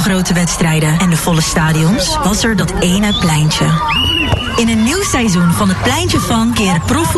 grote wedstrijden en de volle stadions was er dat ene pleintje. In een nieuw seizoen van het Pleintje van keren